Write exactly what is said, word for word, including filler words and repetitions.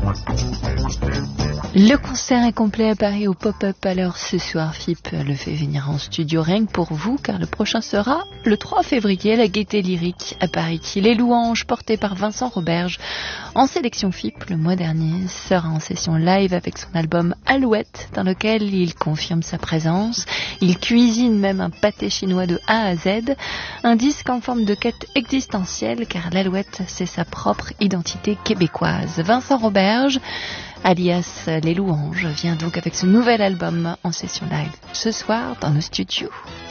Le concert est complet à Paris au Pop-Up. Alors ce soir, F I P le fait venir en studio rien que pour vous, car le prochain sera le trois février à la Gaîté Lyrique à Paris. Les Louanges, portées par Vincent Roberge, en sélection F I P le mois dernier, sera en session live avec son album Alouette, dans lequel il confirme sa présence. Il cuisine même un pâté chinois de A à Z, un disque en forme de quête existentielle, car l'Alouette, c'est sa propre identité québécoise. Vincent Roberge, alias Les Louanges, vient donc avec ce nouvel album en session live ce soir dans nos studios.